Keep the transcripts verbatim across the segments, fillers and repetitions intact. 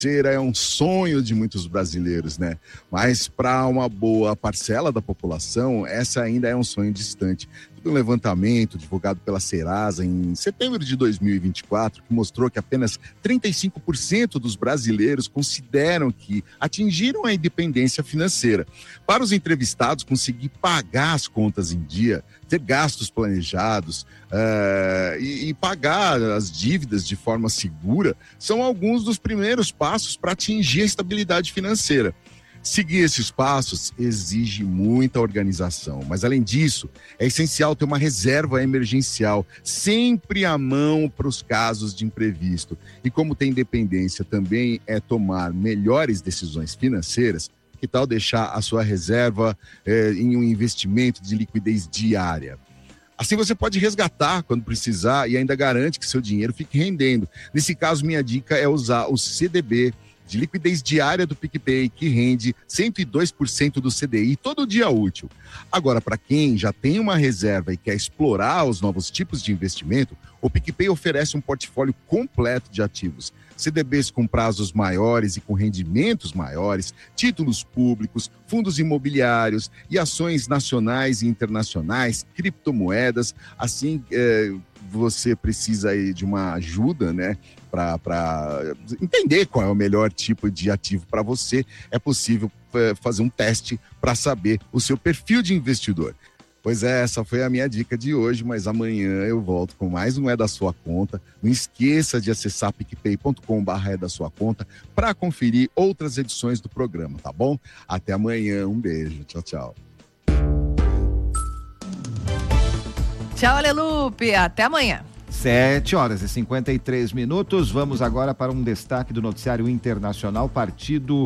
é um sonho de muitos brasileiros, né? Mas para uma boa parcela da população, essa ainda é um sonho distante. Um levantamento divulgado pela Serasa em setembro de dois mil e vinte e quatro, que mostrou que apenas trinta e cinco por cento dos brasileiros consideram que atingiram a independência financeira. Para os entrevistados, conseguir pagar as contas em dia, ter gastos planejados uh, e, e pagar as dívidas de forma segura são alguns dos primeiros passos para atingir a estabilidade financeira. Seguir esses passos exige muita organização, mas além disso, é essencial ter uma reserva emergencial sempre à mão para os casos de imprevisto. E como ter independência também é tomar melhores decisões financeiras, que tal deixar a sua reserva eh, em um investimento de liquidez diária? Assim você pode resgatar quando precisar e ainda garante que seu dinheiro fique rendendo. Nesse caso, minha dica é usar o C D B, de liquidez diária do PicPay, que rende cento e dois por cento do C D I todo dia útil. Agora, para quem já tem uma reserva e quer explorar os novos tipos de investimento, o PicPay oferece um portfólio completo de ativos. C D Bs com prazos maiores e com rendimentos maiores, títulos públicos, fundos imobiliários e ações nacionais e internacionais, criptomoedas. Assim, é, você precisa aí de uma ajuda, né? Para entender qual é o melhor tipo de ativo para você, é possível é, fazer um teste para saber o seu perfil de investidor. Pois é, essa foi a minha dica de hoje, mas amanhã eu volto com mais um É da Sua Conta. Não esqueça de acessar picpay ponto com barra é da sua conta para conferir outras edições do programa, tá bom? Até amanhã, um beijo, tchau, tchau. Tchau, Alelupe, até amanhã. Sete horas e cinquenta e três minutos. Vamos agora para um destaque do noticiário internacional. Partido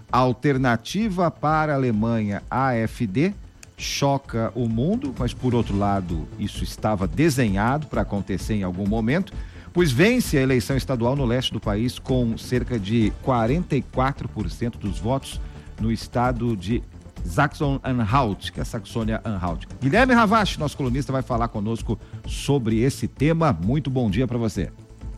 Alternativa para a Alemanha, A F D, choca o mundo, mas por outro lado, isso estava desenhado para acontecer em algum momento, pois vence a eleição estadual no leste do país com cerca de quarenta e quatro por cento dos votos no estado de Sachsen-Anhalt, que é Saxônia-Anhalt. Guilherme Ravache, nosso colunista, vai falar conosco sobre esse tema. Muito bom dia para você.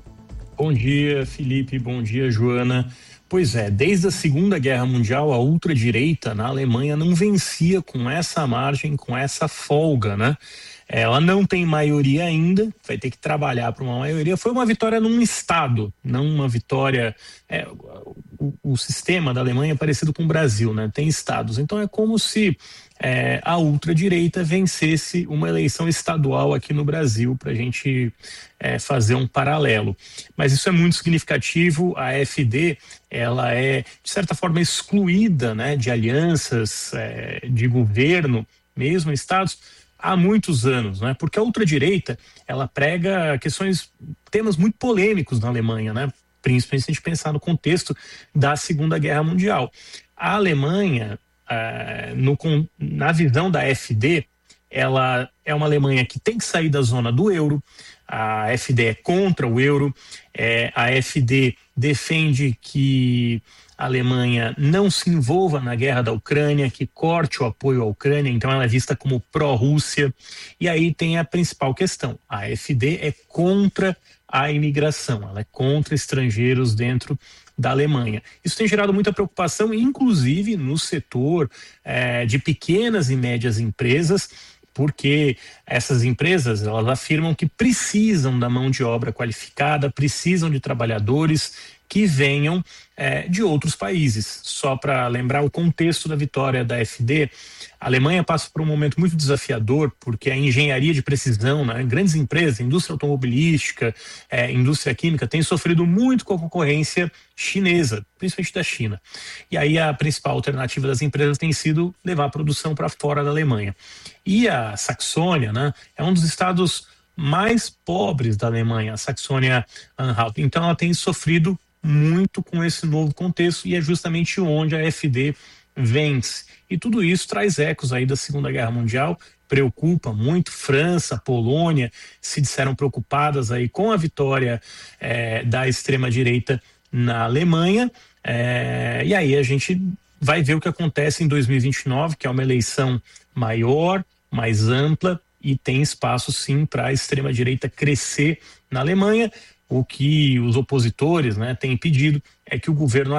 Bom dia, Felipe. Bom dia, Joana. Pois é, desde a Segunda Guerra Mundial, a ultradireita na Alemanha não vencia com essa margem, com essa folga, né? Ela não tem maioria ainda, vai ter que trabalhar para uma maioria. Foi uma vitória num estado, não uma vitória... É, o, o sistema da Alemanha é parecido com o Brasil, né? Tem estados. Então é como se é, a ultradireita vencesse uma eleição estadual aqui no Brasil, para a gente é, fazer um paralelo. Mas isso é muito significativo. A A F D, ela é, de certa forma, excluída, né, de alianças é, de governo, mesmo em estados, há muitos anos, né? Porque a ultradireita, ela prega questões, temas muito polêmicos na Alemanha, né? Principalmente se a gente pensar no contexto da Segunda Guerra Mundial. A Alemanha, ah, no, na visão da A F D, ela é uma Alemanha que tem que sair da zona do euro. A A F D é contra o euro. É, a A F D defende que a Alemanha não se envolva na guerra da Ucrânia, que corte o apoio à Ucrânia, então ela é vista como pró-Rússia. E aí tem a principal questão: a A F D é contra a imigração, ela é contra estrangeiros dentro da Alemanha. Isso tem gerado muita preocupação, inclusive no setor é, de pequenas e médias empresas, porque essas empresas, elas afirmam que precisam da mão de obra qualificada, precisam de trabalhadores que venham é, de outros países. Só para lembrar o contexto da vitória da A F D, a Alemanha passa por um momento muito desafiador, porque a engenharia de precisão, né, grandes empresas, indústria automobilística, é, indústria química, tem sofrido muito com a concorrência chinesa, principalmente da China. E aí a principal alternativa das empresas tem sido levar a produção para fora da Alemanha. E a Saxônia, né, é um dos estados mais pobres da Alemanha, a Saxônia-Anhalt. Então ela tem sofrido muito com esse novo contexto, e é justamente onde a A F D vence. E tudo isso traz ecos aí da Segunda Guerra Mundial, preocupa muito. França, Polônia se disseram preocupadas aí com a vitória é, da extrema-direita na Alemanha, é, e aí a gente vai ver o que acontece em dois mil e vinte e nove, que é uma eleição maior, mais ampla, e tem espaço sim para a extrema-direita crescer na Alemanha. o que os opositores, né, têm pedido é que o governo